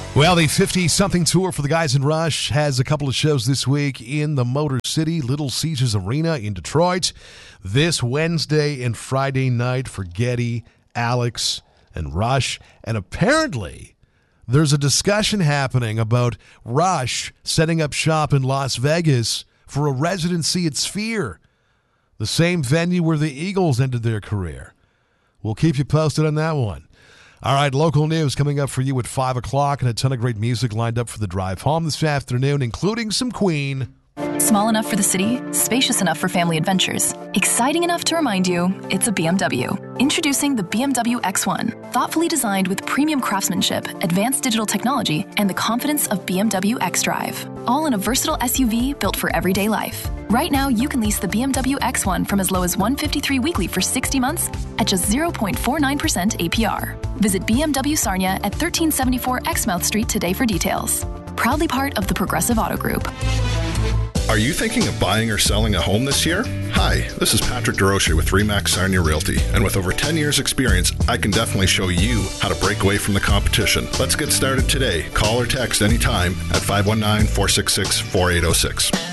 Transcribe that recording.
Well, the 50-something tour for the guys in Rush has a couple of shows this week in the Motor City Little Caesars Arena in Detroit. This Wednesday and Friday night for Geddy, Alex, and Rush. And apparently, there's a discussion happening about Rush setting up shop in Las Vegas for a residency at Sphere, the same venue where the Eagles ended their career. We'll keep you posted on that one. All right, local news coming up for you at 5 o'clock and a ton of great music lined up for the drive home this afternoon, including some Queen. Small enough for the city, spacious enough for family adventures, exciting enough to remind you it's a BMW. Introducing the BMW X1, thoughtfully designed with premium craftsmanship, advanced digital technology, and the confidence of BMW xDrive. All in a versatile SUV built for everyday life. Right now, you can lease the BMW X1 from as low as $153 weekly for 60 months at just 0.49% APR. Visit BMW Sarnia at 1374 Exmouth Street today for details. Proudly part of the Progressive Auto Group. Are you thinking of buying or selling a home this year? Hi, this is Patrick DeRoche with RE/MAX Sarnia Realty, and with over 10 years experience, I can definitely show you how to break away from the competition. Let's get started today. Call or text anytime at 519-466-4806.